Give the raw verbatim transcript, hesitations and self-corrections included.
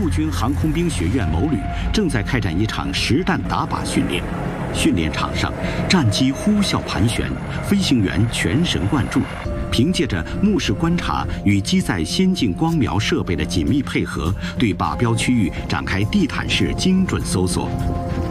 陆军航空兵学院某旅正在开展一场实弹打靶训练。训练场上，战机呼啸盘旋，飞行员全神贯注，凭借着目视观察与机载先进光瞄设备的紧密配合，对靶标区域展开地毯式精准搜索。